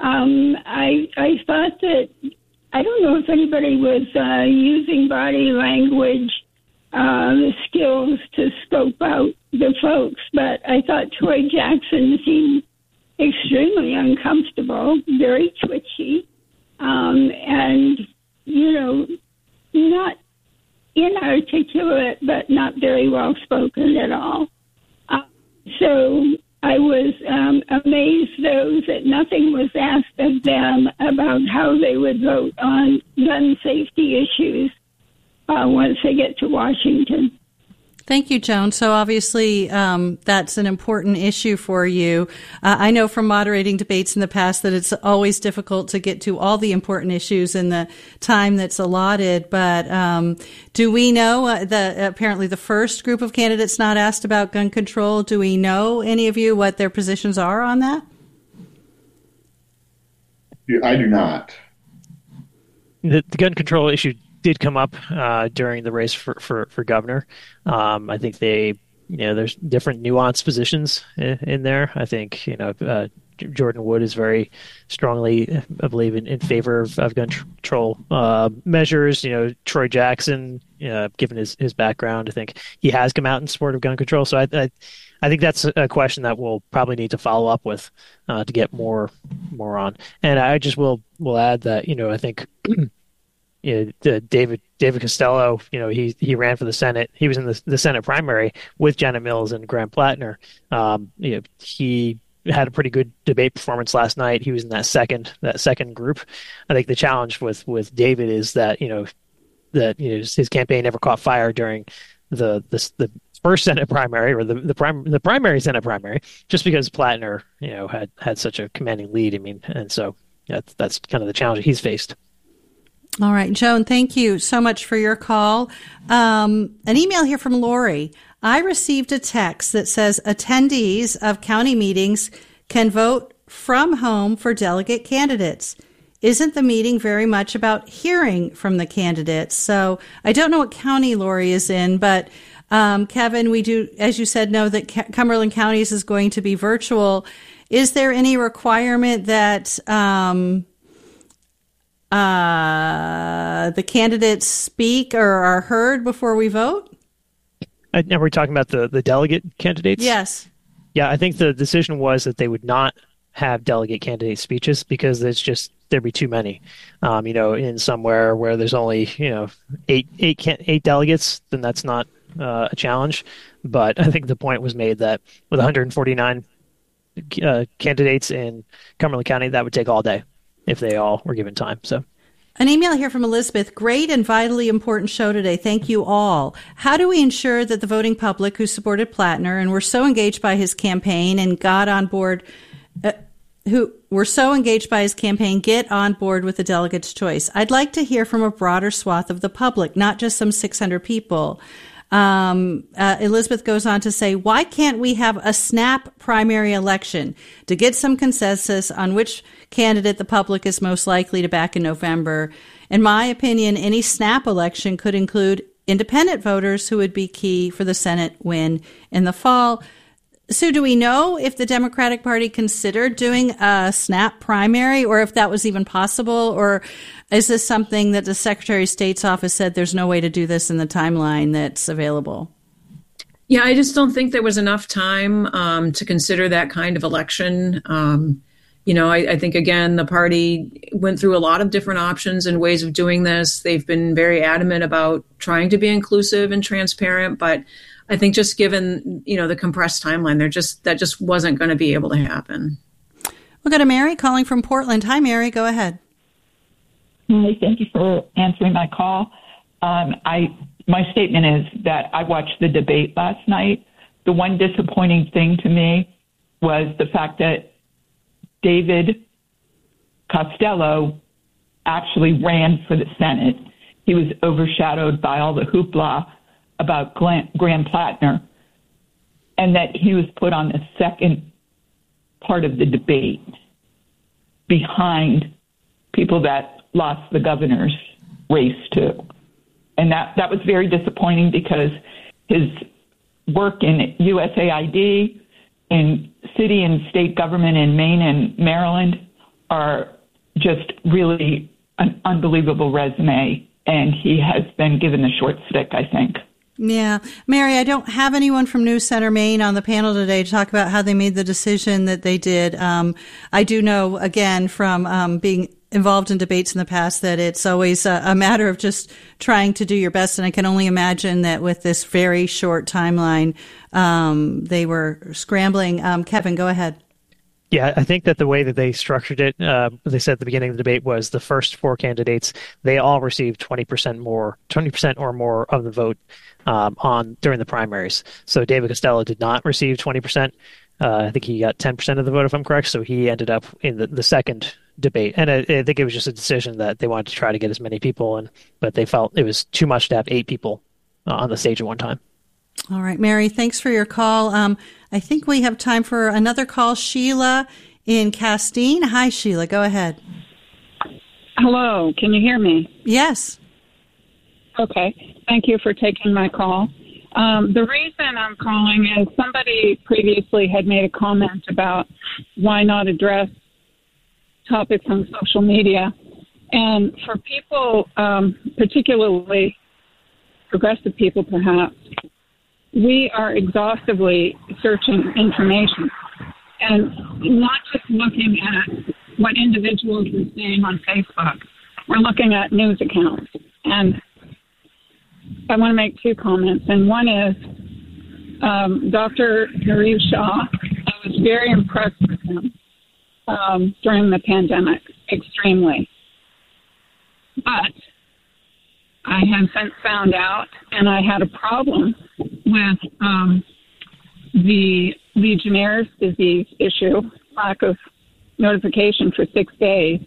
[SPEAKER 17] I thought that, I don't know if anybody was using body language the skills to scope out the folks. But I thought Troy Jackson seemed extremely uncomfortable, very twitchy, and, not inarticulate, but not very well spoken at all. So I was amazed, though, that nothing was asked of them about how they would vote on gun safety issues once they get to Washington.
[SPEAKER 5] Thank you, Joan. So obviously that's an important issue for you. I know from moderating debates in the past that it's always difficult to get to all the important issues in the time that's allotted. But do we know apparently the first group of candidates not asked about gun control? Do we know, any of you, what their positions are on that?
[SPEAKER 8] I do not.
[SPEAKER 7] The gun control issue did come up during the race for governor. I think there's different nuanced positions in there. I think, Jordan Wood is very strongly, I believe, in favor of gun control measures. Troy Jackson, given his background, I think he has come out in support of gun control. So I think that's a question that we'll probably need to follow up with to get more on. And I just will add that, I think David Costello, he ran for the Senate. He was in the Senate primary with Janet Mills and Graham Plattner. He had a pretty good debate performance last night. He was in that second group. I think the challenge with David is that his campaign never caught fire during the first Senate primary, or the primary Senate primary, just because Plattner had such a commanding lead. And so that's kind of the challenge he's faced.
[SPEAKER 5] All right, Joan, thank you so much for your call. An email here from Lori. I received a text that says attendees of county meetings can vote from home for delegate candidates. Isn't the meeting very much about hearing from the candidates? So I don't know what county Lori is in, but Kevin, we do, as you said, know that Cumberland Counties is going to be virtual. Is there any requirement that the candidates speak or are heard before we vote?
[SPEAKER 7] Now we're talking about the delegate candidates?
[SPEAKER 5] Yes.
[SPEAKER 7] Yeah, I think the decision was that they would not have delegate candidate speeches because there'd be too many. In somewhere where there's only, eight delegates, then that's not a challenge. But I think the point was made that with 149 candidates in Cumberland County, that would take all day if they all were given time. So,
[SPEAKER 5] an email here from Elizabeth. Great and vitally important show today. Thank you all. How do we ensure that the voting public who supported Plattner and were so engaged by his campaign and got on board, who were so engaged by his campaign, get on board with the delegate's choice? I'd like to hear from a broader swath of the public, not just some 600 people. Elizabeth goes on to say, why can't we have a snap primary election to get some consensus on which candidate the public is most likely to back in November? In my opinion, any snap election could include independent voters who would be key for the Senate win in the fall. Sue, do we know if the Democratic Party considered doing a snap primary or if that was even possible? Or is this something that the Secretary of State's office said there's no way to do this in the timeline that's available?
[SPEAKER 6] Yeah, I just don't think there was enough time to consider that kind of election. I think, again, the party went through a lot of different options and ways of doing this. They've been very adamant about trying to be inclusive and transparent, but I think just given, the compressed timeline, that just wasn't going to be able to happen.
[SPEAKER 5] We'll go to Mary calling from Portland. Hi, Mary. Go ahead.
[SPEAKER 18] Hi, thank you for answering my call. My statement is that I watched the debate last night. The one disappointing thing to me was the fact that David Costello actually ran for the Senate. He was overshadowed by all the hoopla about Graham Plattner, and that he was put on the second part of the debate behind people that lost the governor's race too. And that was very disappointing because his work in USAID, in city and state government in Maine and Maryland are just really an unbelievable resume, and he has been given the short stick, I think.
[SPEAKER 5] Yeah. Mary, I don't have anyone from News Center Maine on the panel today to talk about how they made the decision that they did. I do know, again, from being involved in debates in the past, that it's always a matter of just trying to do your best. And I can only imagine that with this very short timeline, they were scrambling. Kevin, go ahead.
[SPEAKER 7] Yeah, I think that the way that they structured it, they said at the beginning of the debate, was the first four candidates, they all received 20% or more of the vote during the primaries. So David Costello did not receive 20%. I think he got 10% of the vote, if I'm correct. So he ended up in the second debate. And I think it was just a decision that they wanted to try to get as many people in, but they felt it was too much to have 8 people on the stage at one time.
[SPEAKER 5] All right, Mary, thanks for your call. I think we have time for another call. Sheila in Castine. Hi, Sheila. Go ahead.
[SPEAKER 19] Hello. Can you hear me?
[SPEAKER 5] Yes.
[SPEAKER 19] Okay. Thank you for taking my call. The reason I'm calling is somebody previously had made a comment about why not address topics on social media. And for people, particularly progressive people perhaps, we are exhaustively searching information and not just looking at what individuals are saying on Facebook. We're looking at news accounts. And I want to make 2 comments. And one is Dr. Nareem Shah. I was very impressed with him during the pandemic, extremely. But I have since found out, and I had a problem with the Legionnaire's disease issue, lack of notification for 6 days,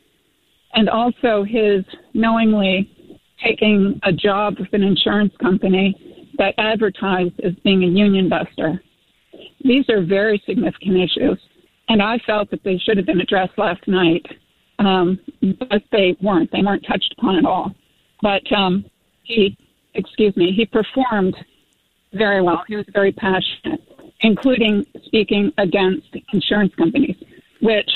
[SPEAKER 19] and also his knowingly taking a job with an insurance company that advertised as being a union buster. These are very significant issues, and I felt that they should have been addressed last night, but they weren't. They weren't touched upon at all. But he performed very well. He was very passionate, including speaking against insurance companies, which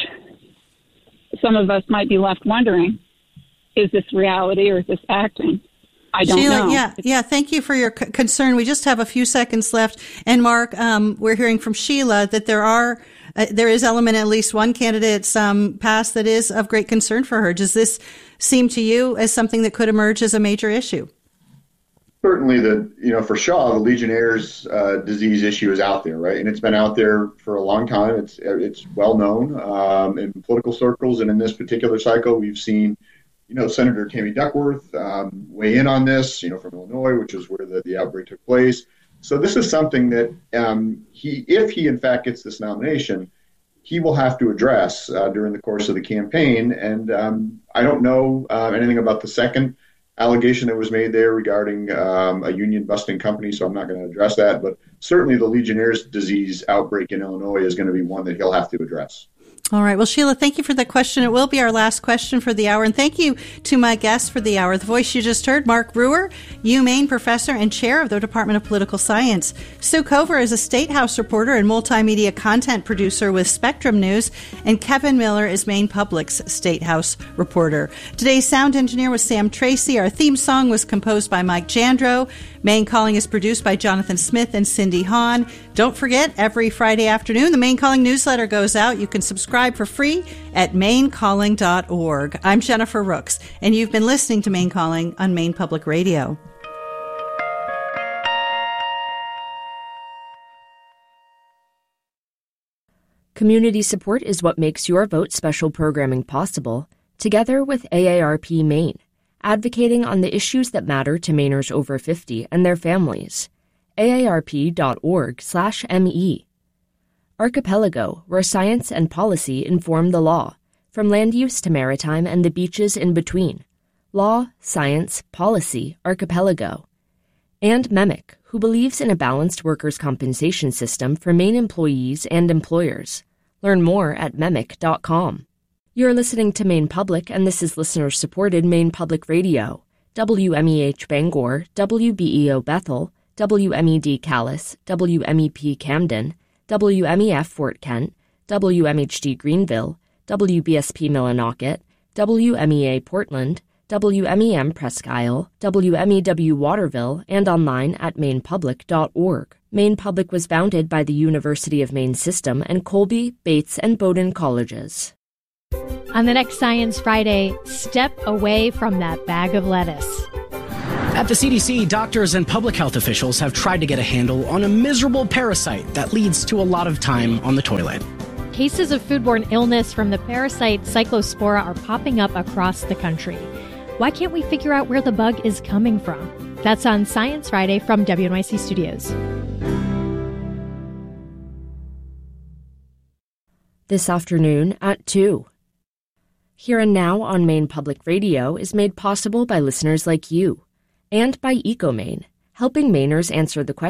[SPEAKER 19] some of us might be left wondering, is this reality or is this acting? I don't know.
[SPEAKER 5] Yeah. Thank you for your concern. We just have a few seconds left. And Mark, we're hearing from Sheila that there is element at least one candidate's past that is of great concern for her. Does this seem to you as something that could emerge as a major issue?
[SPEAKER 8] Certainly, for Shaw, the Legionnaire's disease issue is out there, right? And it's been out there for a long time. It's well known in political circles, and in this particular cycle, we've seen, Senator Tammy Duckworth weigh in on this, from Illinois, which is where the outbreak took place. So this is something that if he in fact gets this nomination, he will have to address during the course of the campaign. And I don't know anything about the second allegation that was made there regarding a union busting company, so I'm not going to address that. But certainly the Legionnaire's disease outbreak in Illinois is going to be one that he'll have to address.
[SPEAKER 5] All right. Well, Sheila, thank you for the question. It will be our last question for the hour. And thank you to my guests for the hour. The voice you just heard, Mark Brewer, UMaine professor and chair of the Department of Political Science. Sue Cover is a State House reporter and multimedia content producer with Spectrum News. And Kevin Miller is Maine Public's State House reporter. Today's sound engineer was Sam Tracy. Our theme song was composed by Mike Jandro. Maine Calling is produced by Jonathan Smith and Cindy Hahn. Don't forget, every Friday afternoon, the Maine Calling newsletter goes out. You can subscribe for free at mainecalling.org. I'm Jennifer Rooks, and you've been listening to Maine Calling on Maine Public Radio.
[SPEAKER 9] Community support is what makes your vote special programming possible, together with AARP Maine, advocating on the issues that matter to Mainers over 50 and their families. AARP.org/ME. Archipelago, where science and policy inform the law, from land use to maritime and the beaches in between. Law, science, policy, Archipelago. And MEMIC, who believes in a balanced workers' compensation system for Maine employees and employers. Learn more at MEMIC.com. You're listening to Maine Public, and this is listener-supported Maine Public Radio. WMEH Bangor, WBEO Bethel, WMED Calais, WMEP Camden, WMEF Fort Kent, WMHD Greenville, WBSP Millinocket, WMEA Portland, WMEM Presque Isle, WMEW Waterville, and online at mainepublic.org. Maine Public was founded by the University of Maine System and Colby, Bates, and Bowdoin colleges.
[SPEAKER 20] On the next Science Friday, step away from that bag of lettuce.
[SPEAKER 21] At the CDC, doctors and public health officials have tried to get a handle on a miserable parasite that leads to a lot of time on the toilet.
[SPEAKER 20] Cases of foodborne illness from the parasite Cyclospora are popping up across the country. Why can't we figure out where the bug is coming from? That's on Science Friday from WNYC Studios.
[SPEAKER 9] This afternoon at 2. Here and Now on Maine Public Radio is made possible by listeners like you and by EcoMaine, helping Mainers answer the question,